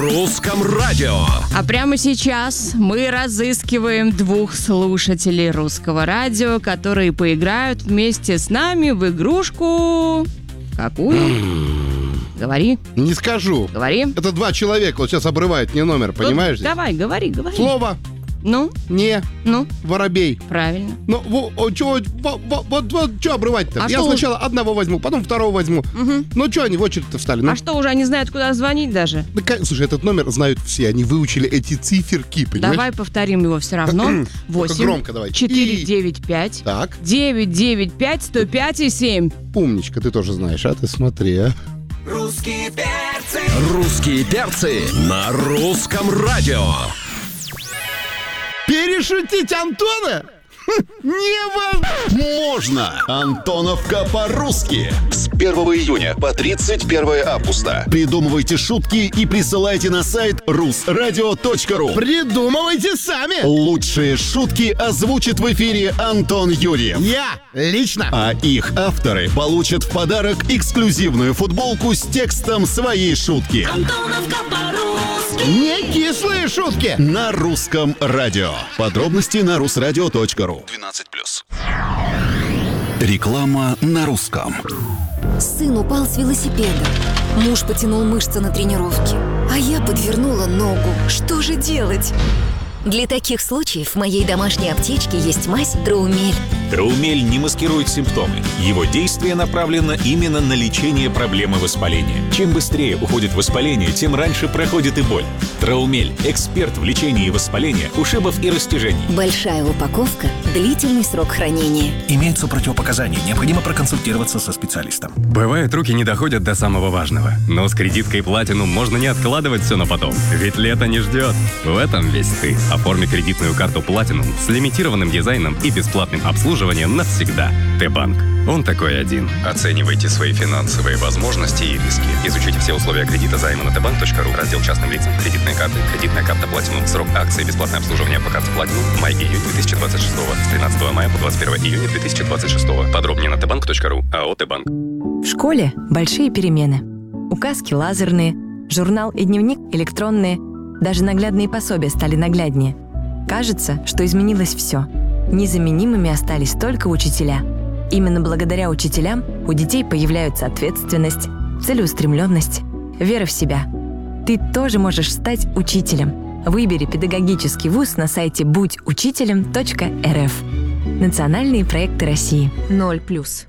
Русском радио. А прямо сейчас мы разыскиваем 2 слушателей Русского радио, которые поиграют вместе с нами в игрушку... Какую? Говори. Не скажу. Говори. Это 2 человека, вот сейчас обрывает мне номер, понимаешь? Давай, говори. Слово Ну? не Ну? воробей. Правильно. Ну, вот что обрывать-то? А Я что сначала одного возьму, потом второго возьму. Угу. Ну, что они в очередь-то встали? Ну? А что, уже они знают, куда звонить даже? Слушай, этот номер знают все, они выучили эти циферки, понимаешь? Давай повторим его все равно. 8, громко давай. 495, Так. 995, 105 и 7. Умничка, ты тоже знаешь, а ты смотри, а. Русские перцы на Русском радио. Перешутить Антона? Невозможно! Антоновка по-русски. С 1 июня по 31 августа. Придумывайте шутки и присылайте на сайт rusradio.ru. Придумывайте сами! Лучшие шутки озвучит в эфире Антон Юрьев. Я лично! А их авторы получат в подарок эксклюзивную футболку с текстом своей шутки. Антоновка по-русски. Не кислые шутки! На Русском радио. Подробности на rusradio.ru. 12+. Реклама на русском. Сын упал с велосипеда. Муж потянул мышцы на тренировке. А я подвернула ногу. Что же делать? Для таких случаев в моей домашней аптечке есть мазь Траумель. Траумель не маскирует симптомы. Его действие направлено именно на лечение проблемы воспаления. Чем быстрее уходит воспаление, тем раньше проходит и боль. Траумель – эксперт в лечении воспаления, ушибов и растяжений. Большая упаковка, длительный срок хранения. Имеются противопоказания. Необходимо проконсультироваться со специалистом. Бывает, руки не доходят до самого важного. Но с кредиткой Platinum можно не откладывать все на потом. Ведь лето не ждет. В этом весь ты. Оформи кредитную карту Platinum с лимитированным дизайном и бесплатным обслуживанием навсегда. Т-банк. Он такой один. Оценивайте свои финансовые возможности и риски. Изучите все условия кредита займа на tbank.ru. Раздел частным лицам. Кредитные карты. Кредитная карта Platinum. Срок акции. Бесплатное обслуживание по карте Platinum. Май-июнь 2026. С 13 мая по 21 июня 2026. Подробнее на tbank.ru. АО Т-банк. В школе большие перемены. Указки лазерные, журнал и дневник электронные. Даже наглядные пособия стали нагляднее. Кажется, что изменилось все. Незаменимыми остались только учителя. Именно благодаря учителям у детей появляются ответственность, целеустремленность, вера в себя. Ты тоже можешь стать учителем. Выбери педагогический вуз на сайте будьучителем.рф. Национальные проекты России. 0+.